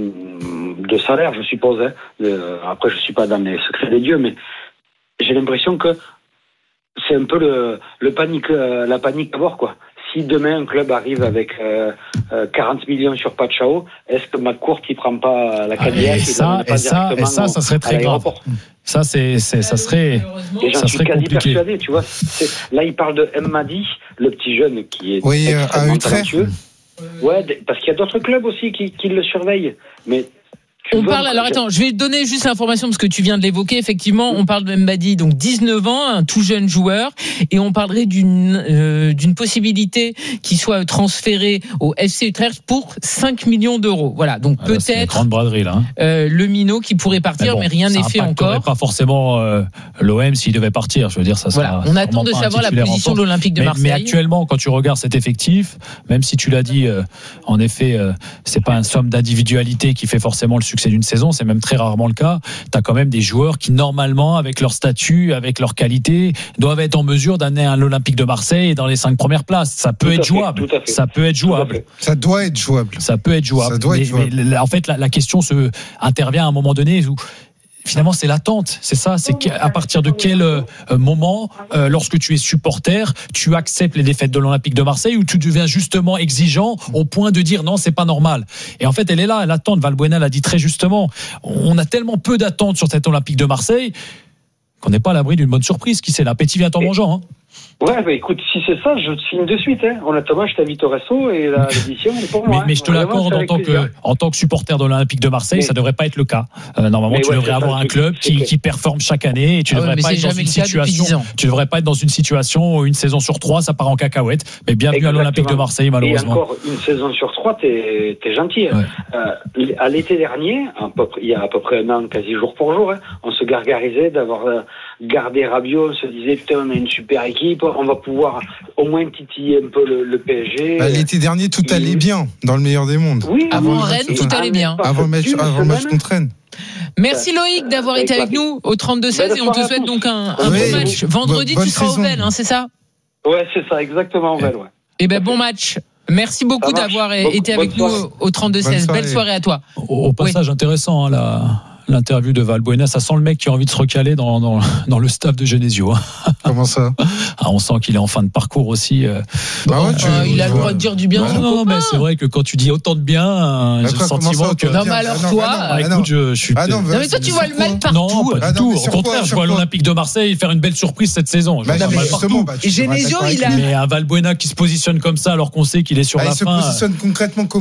de salaire, je suppose. Hein. Euh, après, je suis pas dans les secrets des dieux, mais j'ai l'impression que c'est un peu le, le panique, euh, la panique à bord, quoi. Si demain un club arrive avec euh, euh, quarante millions sur Pachao, est-ce que McCourt il prend pas la Cadillac? Ah, et ça, et ça, et ça, ça serait très grave. Ça, c'est, c'est, ça serait, et ça serait quasi compliqué. Persuadé, tu vois. C'est, là, il parle de Madi, le petit jeune qui est oui, extrêmement à talentueux. Ouais, parce qu'il y a d'autres clubs aussi qui, qui le surveillent. Mais on parle, alors attends, je vais donner juste l'information parce que tu viens de l'évoquer. Effectivement, on parle de Mbadi, donc dix-neuf ans, un tout jeune joueur, et on parlerait d'une euh, d'une possibilité qu'il soit transféré au F C Utrecht pour cinq millions d'euros. Voilà, donc ah, peut-être une grande braderie là. Hein. Euh, le minot qui pourrait partir, mais, bon, mais rien n'est fait encore. Pas forcément euh, l'O M s'il devait partir. Je veux dire, ça sera. Voilà, on attend de savoir la position de l'Olympique de Marseille. Mais, mais actuellement, quand tu regardes cet effectif, même si tu l'as dit, euh, en effet, euh, c'est pas une somme d'individualité qui fait forcément le succès d'une saison, c'est même très rarement le cas. Tu as quand même des joueurs qui normalement, avec leur statut, avec leur qualité, doivent être en mesure d'amener à l'Olympique de Marseille dans les cinq premières places. Ça peut être jouable. Ça peut être jouable. Ça doit être jouable. Ça peut être jouable. Ça doit être jouable. Mais, mais en fait, la, la question se intervient à un moment donné où finalement, c'est l'attente, c'est ça. C'est à partir de quel euh, moment, euh, lorsque tu es supporter, tu acceptes les défaites de l'Olympique de Marseille ou tu deviens justement exigeant au point de dire non, c'est pas normal. Et en fait, elle est là, l'attente. Valbuena l'a dit très justement. On a tellement peu d'attentes sur cet Olympique de Marseille qu'on n'est pas à l'abri d'une bonne surprise. Qui sait, l'appétit vient en mangeant. Hein. Ouais, bah écoute, si c'est ça, je te signe de suite. Hein. Honnêtement, je t'invite au resto et la, l'édition est pour moi. Mais, mais je te l'accorde en tant que, en tant que supporter de l'Olympique de Marseille, mais, ça devrait pas être le cas. Euh, normalement, tu ouais, devrais avoir un club qui, qui performe chaque année et tu ah devrais ouais, pas être dans une situation, tu devrais pas être dans une situation où une saison sur trois, ça part en cacahuète. Mais bienvenue Exactement. à l'Olympique de Marseille, malheureusement. Et encore une saison sur trois, t'es, t'es gentil. Ouais. Euh, à l'été dernier, à peu près, il y a à peu près un an, quasi jour pour jour, hein, on se gargarisait d'avoir euh, gardé Rabiot, on se disait putain, on a une super équipe, on va pouvoir au moins titiller un peu le, le P S G. Bah, l'été dernier, tout il... allait bien, dans le meilleur des mondes. Oui, avant Rennes, tout, tout allait bien. Avant le match, avant le match contre Rennes. Merci Loïc d'avoir été avec nous au trente-deux seize et on te souhaite donc un, un ouais, bon match. Vendredi, tu seras au Vel, hein, c'est ça? Ouais, c'est ça, exactement, au Vel, ouais. Et ben bon match. Merci beaucoup d'avoir été avec nous au trente-deux seize. Belle soirée à toi. Au, au passage oui. intéressant, hein, la... l'interview de Valbuena, ça sent le mec qui a envie de se recaler dans, dans, dans le staff de Genesio. Comment ça? Ah, on sent qu'il est en fin de parcours aussi. Euh, bah ouais, tu, euh, il a le droit de dire du bien. Non, non, non, mais c'est vrai que quand tu dis autant de bien, euh, j'ai le sentiment ça, que. Non, mais alors toi. Ah, ah, écoute, je, je suis. Ah, non, non, mais toi, tu vois le mal partout. Non, pas ah, du non, tout. Au contraire, je vois l'Olympique de Marseille faire une belle surprise cette saison. Bah, je vois mal partout. Bah, et Genesio, il a. Mais un Valbuena qui se positionne comme ça alors qu'on sait qu'il est sur la fin. Il se fin. positionne concrètement comment?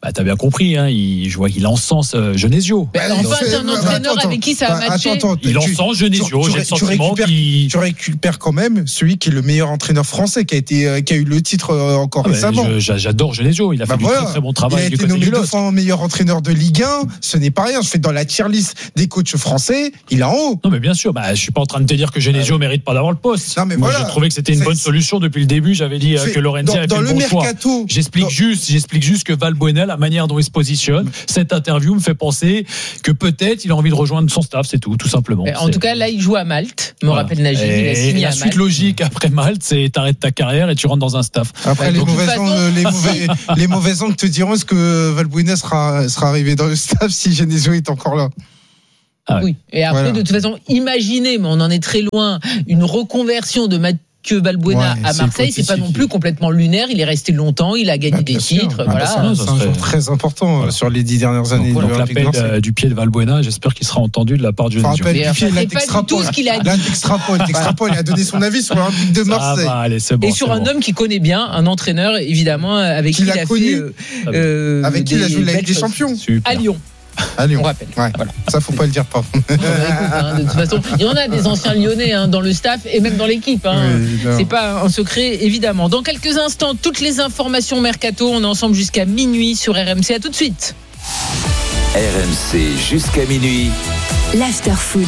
Bah, t'as bien compris, hein, il, je vois qu'il encense euh, Genesio. Mais Ouais, enfin, c'est- c'est un bah, entraîneur attends, avec qui ça a bah, matché. attends, attends, Il tu- encense Genesio, tu- j'ai le tu- tu sentiment récupères- qu'il... Tu récupères quand même celui qui est le meilleur entraîneur français, qui a été, euh, qui a eu le titre euh, encore Ah bah, récemment. je- j'a- j'adore Genesio, il a Bah fait du voilà. très très bon Il travail a du été côté nommé du deux L O S. fois meilleur entraîneur de Ligue un. Ce n'est pas rien. Je fais dans la tier list des coachs français. Il est en haut. Non mais bien sûr, bah, je suis pas en train de te dire que Genesio mérite pas d'avoir le poste. Non, mais Moi voilà. j'ai trouvé que c'était une C'est- bonne solution depuis le début. J'avais dit euh, C'est- que Lorenzi dans, avait dans fait le le bon choix. mercato. J'explique dans- juste, j'explique juste que Valbuena, la manière dont il se positionne, cette interview me fait penser que peut-être il a envie de rejoindre son staff, c'est tout, tout simplement. En C'est- tout cas, là, il joue à Malte. Me voilà. rappelle Najib, il a Et signé la à suite Malte. logique après Malte, c'est t'arrêtes ta carrière et tu rentres dans un staff. Après, Ouais, les donc, de mauvais toute angles, façon- les mauvais, les mauvais angles te diront est-ce que Valbuena sera, sera arrivé dans le staff si Genesio est encore là. Ah ouais. Oui. Et après, Voilà. de toute façon, imaginez, mais on en est très loin, une reconversion de Mathieu Balbuena Ouais, à c'est Marseille, c'est pas hypothétique. non plus complètement lunaire. Il est resté longtemps, il a gagné Ah, des bien sûr. titres. Ah, bah, Voilà. c'est un- ça c'est un serait- joueur très important Voilà. euh, sur les dix dernières Donc, années. de donc l'Olympique l'appel de Marseille. euh, du pied de Valbuena, j'espère qu'il sera entendu de la part de Je me Genesio. rappelle Mais du enfin, pied, c'est là, pas du tout d'Extrapole. ce qu'il a dit. Là, d'Extrapole, d'Extrapole, il a donné son avis sur l'Olympique de Ça Marseille. va, allez, c'est bon. Et sur c'est un bon. homme qui connaît bien, un entraîneur évidemment avec Qu'il qui a il a connu. fait euh, euh, Avec qui il a des joué la Ligue belles des choses. Champions. Super. À Lyon, À Lyon. on rappelle. Ouais. Voilà. Ça, faut pas le dire, par contre. Bon, bah, écoute, hein, de toute façon, il y en a des anciens Lyonnais hein, dans le staff et même dans l'équipe. Hein. Oui, non. C'est pas un secret, évidemment. Dans quelques instants, toutes les informations mercato. On est ensemble jusqu'à minuit sur R M C. À tout de suite. R M C jusqu'à minuit. L'after-foot.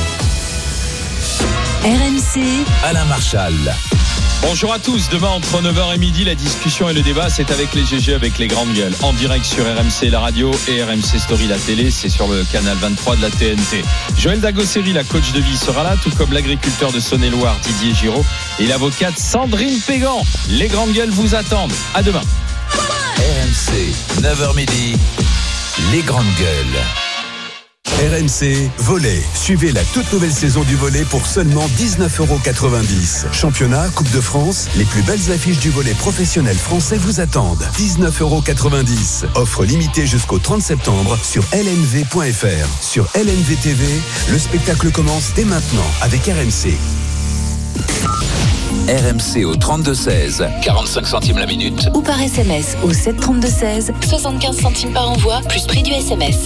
R M C, Alain Marchal. Bonjour à tous, demain entre neuf heures et midi, la discussion et le débat, c'est avec les G G, avec les grandes gueules. En direct sur R M C la radio et R M C Story la télé, c'est sur le canal vingt-trois de la T N T. Joël Dagosseri, la coach de vie, sera là, tout comme l'agriculteur de Saône-et-Loire, Didier Giraud, et l'avocate Sandrine Pégan. Les grandes gueules vous attendent. À demain. R M C, neuf heures midi. Les grandes gueules. R M C Volley. Suivez la toute nouvelle saison du volley pour seulement dix-neuf euros quatre-vingt-dix. Championnat, Coupe de France, les plus belles affiches du volley professionnel français vous attendent. dix-neuf euros quatre-vingt-dix. Offre limitée jusqu'au trente septembre sur L N V point F R. Sur L N V T V, le spectacle commence dès maintenant avec R M C. R M C au trente-deux seize, quarante-cinq centimes la minute. ou par S M S au sept trente-deux seize, soixante-quinze centimes par envoi, plus prix du S M S.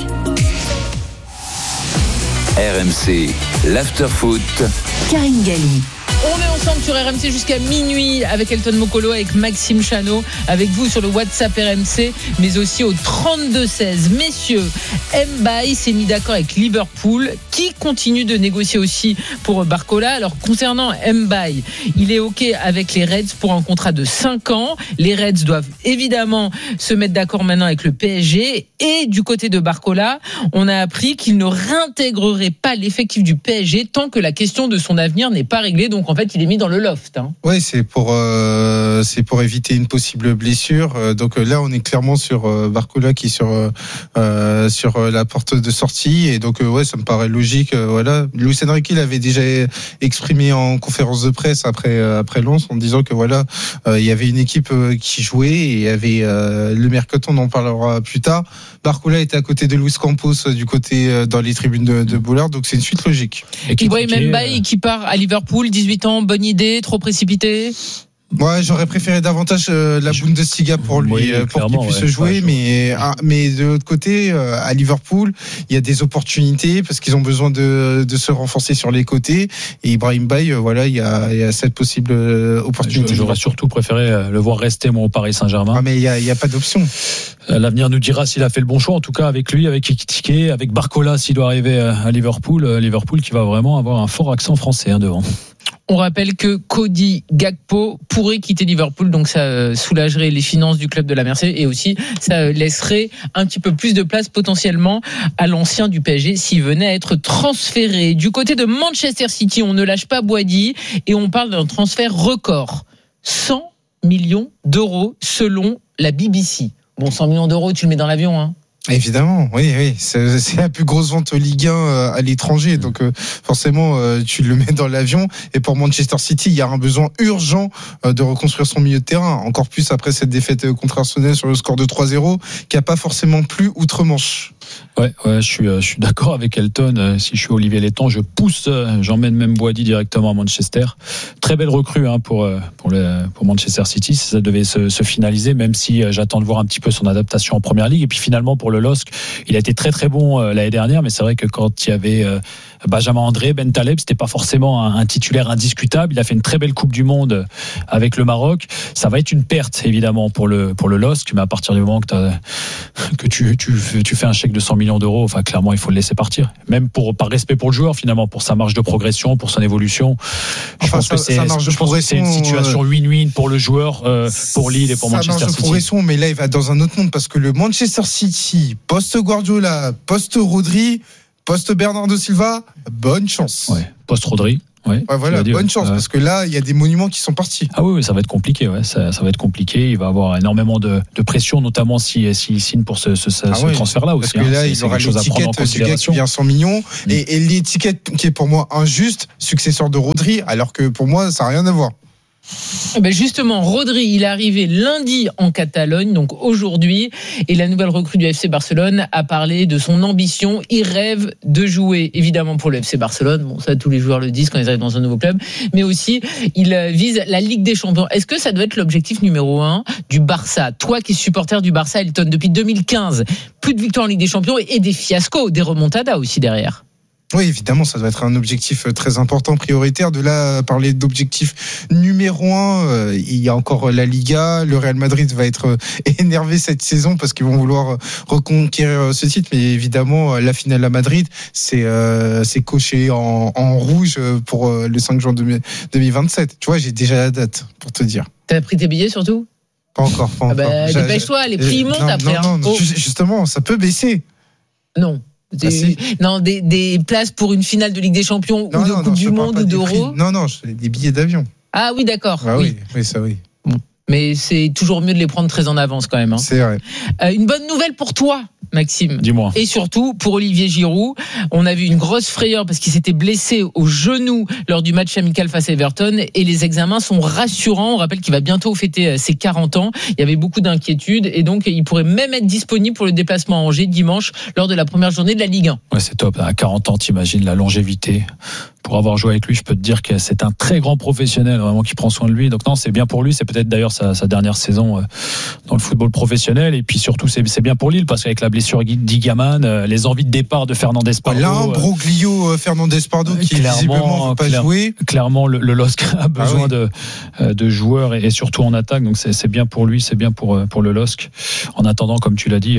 R M C, l'after-foot. Karine Galli. On est ensemble sur R M C jusqu'à minuit avec Elton Mokolo, avec Maxime Chano, avec vous sur le WhatsApp R M C, mais aussi au trente-deux seize. Messieurs, Mbaye s'est mis d'accord avec Liverpool, qui continue de négocier aussi pour Barcola. Alors concernant Mbaye, il est OK avec les Reds pour un contrat de cinq ans. Les Reds doivent évidemment se mettre d'accord maintenant avec le P S G. Et du côté de Barcola, on a appris qu'il ne réintégrerait pas l'effectif du P S G tant que la question de son avenir n'est pas réglée. Donc en fait, il est mis dans le loft. Hein. Oui, c'est pour euh, c'est pour éviter une possible blessure. Euh, donc euh, là, on est clairement sur euh, Barcola qui est sur euh, sur euh, la porte de sortie. Et donc euh, ouais, ça me paraît logique. Euh, voilà, Luis Enrique l'avait déjà exprimé en conférence de presse après euh, après Lens en disant que voilà, euh, il y avait une équipe euh, qui jouait et il y avait euh, le mercato. On en parlera plus tard. Barcola était à côté de Luis Campos euh, du côté euh, dans les tribunes de, de Boulard. Donc c'est une suite logique. Ibrahim Mbaye qui part à Liverpool, dix-huit ans, bonne idée, trop précipité. Moi, j'aurais préféré davantage euh, la Bundesliga pour lui, Oui, euh, pour qu'il puisse ouais, jouer. ouais, mais, ah, mais de l'autre côté, euh, à Liverpool, il y a des opportunités parce qu'ils ont besoin de, de se renforcer sur les côtés. Et Ibrahim Baye, euh, voilà, il y a, il y a cette possible euh, opportunité. J'aurais surtout préféré euh, le voir rester moi au Paris Saint-Germain. Ah, mais il y a, il y a pas d'option. Euh, L'avenir nous dira s'il a fait le bon choix. En tout cas, avec lui, avec Ekitike, avec Barcola, s'il doit arriver à Liverpool, euh, Liverpool qui va vraiment avoir un fort accent français hein, devant. On rappelle que Cody Gakpo pourrait quitter Liverpool, donc ça euh, soulagerait les finances du club de la Merseille et aussi ça euh, laisserait un petit peu plus de place potentiellement à l'ancien du P S G s'il venait à être transféré. Du côté de Manchester City, on ne lâche pas Boady et on parle d'un transfert record. cent millions d'euros selon la B B C. Bon, cent millions d'euros, tu le mets dans l'avion, hein. Évidemment, oui, oui, c'est, c'est la plus grosse vente Ligue un à l'étranger, donc euh, forcément euh, tu le mets dans l'avion. Et pour Manchester City, il y a un besoin urgent euh, de reconstruire son milieu de terrain, encore plus après cette défaite contre Arsenal sur le score de trois zéro, qui a pas forcément plu outre-Manche. Ouais, ouais, je suis, je suis d'accord avec Elton. Si je suis Olivier Létang, je pousse, j'emmène même Boadi directement à Manchester. Très belle recrue hein, pour pour, le, pour Manchester City. Ça devait se, se finaliser, même si j'attends de voir un petit peu son adaptation en Première Ligue. Et puis finalement pour le L O S C, il a été très très bon l'année dernière, mais c'est vrai que quand il y avait Benjamin André, Ben Taleb, c'était pas forcément un, un titulaire indiscutable. Il a fait une très belle Coupe du Monde avec le Maroc. Ça va être une perte évidemment pour le pour le L O S C, mais à partir du moment que, t'as, que tu, tu tu fais un chèque de cent millions d'euros, enfin clairement il faut le laisser partir. Même pour par respect pour le joueur finalement, pour sa marge de progression, pour son évolution. Je enfin, pense ça, que c'est, je pense que c'est une situation win-win pour le joueur, euh, pour Lille et pour Manchester City. Ça marge de progression, mais là il va dans un autre monde parce que le Manchester City post Guardiola, post Rodri, post Bernardo Silva, bonne chance. Ouais, post Rodri. Ouais, ouais, voilà, bonne ouais. chance, euh... parce que là, il y a des monuments qui sont partis. Ah oui, oui ça va être compliqué, ouais, ça, ça va être compliqué. Il va avoir énormément de, de pression, notamment s'il si, si signe pour ce, ce, ce, ah ce ouais, transfert-là aussi. Parce que là, hein, il aura l'étiquette du gars qui vient cent millions, mmh. et, et l'étiquette qui est pour moi injuste, successeur de Rodri, alors que pour moi, ça n'a rien à voir. Ben justement, Rodri, il est arrivé lundi en Catalogne, donc aujourd'hui, et la nouvelle recrue du F C Barcelone a parlé de son ambition. Il rêve de jouer, évidemment, pour le F C Barcelone. Bon, ça, tous les joueurs le disent quand ils arrivent dans un nouveau club, mais aussi, il vise la Ligue des Champions. Est-ce que ça doit être l'objectif numéro un du Barça? Toi qui es supporter du Barça, Elton, depuis deux mille quinze, plus de victoires en Ligue des Champions et des fiascos, des remontadas aussi derrière. Oui, évidemment, ça doit être un objectif très important, prioritaire. De là, parler d'objectif numéro un, euh, il y a encore la Liga. Le Real Madrid va être énervé cette saison parce qu'ils vont vouloir reconquérir ce titre. Mais évidemment, la finale à Madrid, c'est, euh, c'est coché en, en rouge pour le cinq juin deux mille vingt-sept. Tu vois, j'ai déjà la date pour te dire. T'as pris tes billets surtout ? Pas encore, pas ah encore. Bah, dépêche-toi, les prix montent non, après. Non, non, oh. Justement, ça peut baisser. Non. Des, ah, si. Non, des, des places pour une finale de Ligue des Champions non, ou de non, Coupe non, du Monde ou d'Euro. Non, non, des billets d'avion. Ah oui, d'accord. Ah, oui. oui, oui, ça oui. Bon. Mais c'est toujours mieux de les prendre très en avance quand même. Hein. C'est vrai. Euh, une bonne nouvelle pour toi, Maxime. Dis-moi. Et surtout pour Olivier Giroud. On a vu une grosse frayeur parce qu'il s'était blessé au genou lors du match amical face à Everton et les examens sont rassurants. On rappelle qu'il va bientôt fêter ses quarante ans. Il y avait beaucoup d'inquiétudes et donc il pourrait même être disponible pour le déplacement à Angers dimanche lors de la première journée de la Ligue un. Ouais, c'est top. À quarante ans, t'imagines la longévité. Pour avoir joué avec lui, je peux te dire que c'est un très grand professionnel, vraiment, qui prend soin de lui. Donc non, c'est bien pour lui. C'est peut-être d'ailleurs sa, sa dernière saison dans le football professionnel. Et puis surtout, c'est, c'est bien pour Lille parce qu'avec la blessure d'Igaman, les envies de départ de Fernandez Pardo. L'imbroglio Fernandez Pardo qui visiblement ne veut pas clair, jouer. Clairement, le, le L O S C a besoin ah oui. de, de joueurs et, et surtout en attaque. Donc c'est, c'est bien pour lui, c'est bien pour, pour le L O S C. En attendant, comme tu l'as dit,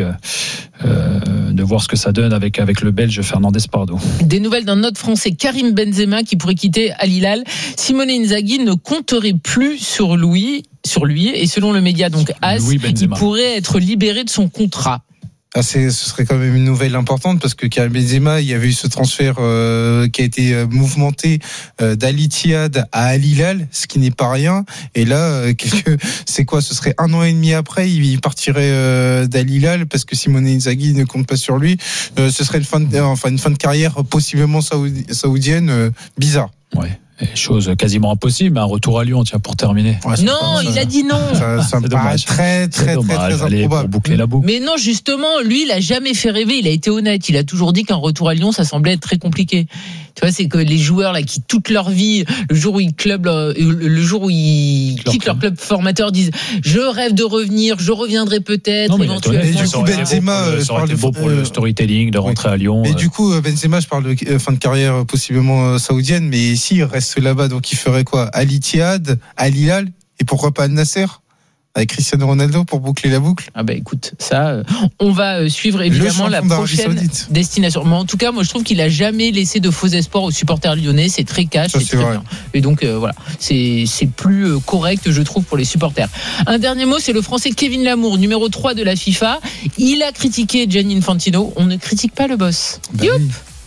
euh, de voir ce que ça donne avec, avec le Belge Fernandez Pardo. Des nouvelles d'un autre Français, Karim Benzema, qui pourrait quitter Al Hilal. Simone Inzaghi ne compterait plus sur lui, sur lui et selon le média donc A S, il pourrait être libéré de son contrat. Ah, c'est, ce serait quand même une nouvelle importante parce que Karim Benzema, il y avait eu ce transfert euh, qui a été euh, mouvementé euh, d'Al Ittihad à Al Hilal, ce qui n'est pas rien. Et là, euh, quelque, c'est quoi ? Ce serait un an et demi après, il partirait euh, d'Al Hilal parce que Simone Inzaghi ne compte pas sur lui. Euh, ce serait une fin de, enfin une fin de carrière possiblement saoudi, saoudienne euh, bizarre. Ouais. Chose quasiment impossible, un retour à Lyon, tiens, pour terminer. Ouais, non, il ça. a dit non. Ça, ça me paraît très, très, très, très, très improbable. Pour boucler la boucle. Mais non, justement, lui, il a jamais fait rêver. Il a été honnête. Il a toujours dit qu'un retour à Lyon, ça semblait être très compliqué. Tu vois, c'est que les joueurs là qui toute leur vie, le jour où ils club, le jour où ils leur quittent club. leur club formateur, disent je rêve de revenir, je reviendrai peut-être non, mais éventuellement. Et du coup, Benzema, ça aurait été beau pour le storytelling de rentrer oui. à Lyon. Et du coup, Benzema, je parle de fin de carrière possiblement saoudienne, mais s'il reste là-bas, donc il ferait quoi ? Al Ittihad, Al Hilal et pourquoi pas Al Nasser ? Avec Cristiano Ronaldo pour boucler la boucle. Ah bah écoute, ça, on va suivre évidemment la prochaine destination. Mais en tout cas, moi je trouve qu'il a jamais laissé de faux espoirs aux supporters lyonnais. C'est très cash, ça, c'est, c'est très vrai. Bien. Et donc euh, voilà, c'est c'est plus euh, correct, je trouve, pour les supporters. Un dernier mot, c'est le Français Kevin Lamour, numéro trois de la FIFA. Il a critiqué Gianni Infantino. On ne critique pas le boss. Bah Youp. oui.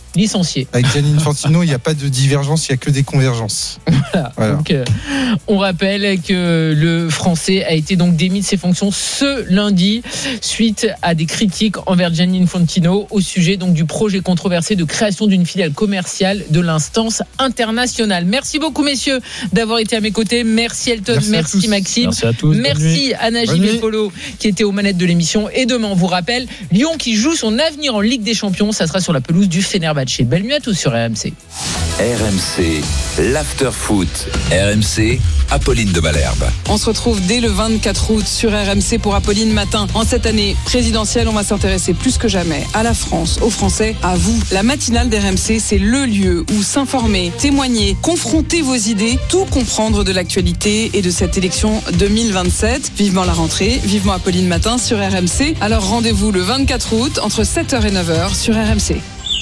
licencié. Avec Gianni Infantino, il n'y a pas de divergence, il n'y a que des convergences. Voilà. Voilà. Donc, euh, on rappelle que le Français a été donc démis de ses fonctions ce lundi suite à des critiques envers Gianni Infantino au sujet donc du projet controversé de création d'une filiale commerciale de l'instance internationale. Merci beaucoup messieurs d'avoir été à mes côtés. Merci Elton, merci, merci Maxime, merci à tous. Merci à Najib El Polo qui était aux manettes de l'émission. Et demain, on vous rappelle, Lyon qui joue son avenir en Ligue des Champions, ça sera sur la pelouse du Fenerbahçe. Belle nuit à tous sur R M C. R M C, l'after-foot. R M C, Apolline de Malherbe. On se retrouve dès le vingt-quatre août sur R M C pour Apolline Matin. En cette année présidentielle, on va s'intéresser plus que jamais à la France, aux Français, à vous. La matinale d'R M C, c'est le lieu où s'informer, témoigner, confronter vos idées, tout comprendre de l'actualité et de cette élection deux mille vingt-sept. Vivement la rentrée, vivement Apolline Matin sur R M C. Alors rendez-vous le vingt-quatre août entre sept heures et neuf heures sur R M C.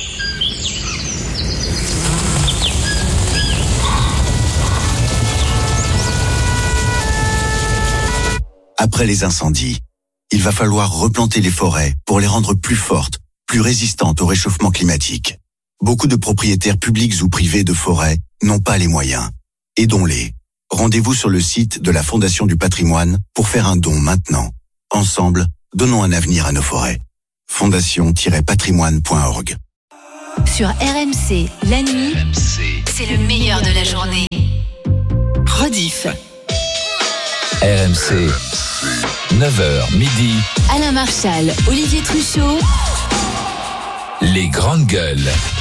Après les incendies, il va falloir replanter les forêts pour les rendre plus fortes, plus résistantes au réchauffement climatique. Beaucoup de propriétaires publics ou privés de forêts n'ont pas les moyens. Aidons-les. Rendez-vous sur le site de la Fondation du Patrimoine pour faire un don maintenant. Ensemble, donnons un avenir à nos forêts. fondation tiret patrimoine point org. Sur R M C, la nuit, c'est le meilleur de la journée. Rediff. R M C, neuf heures midi. Alain Marchal, Olivier Truchot. Les grandes gueules.